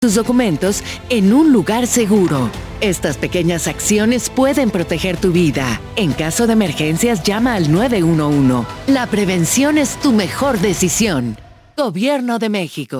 tus documentos en un lugar seguro. Estas pequeñas acciones pueden proteger tu vida. En caso de emergencias, llama al 911. La prevención es tu mejor decisión. Gobierno de México.